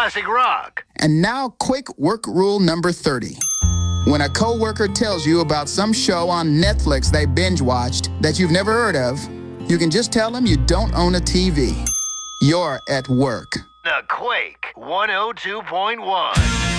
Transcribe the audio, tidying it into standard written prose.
classic rock. And now, quick work rule number 30. When a coworker tells you about some show on Netflix they binge-watched that you've never heard of, you can just tell them you don't own a TV. You're at work. The Quake 102.1.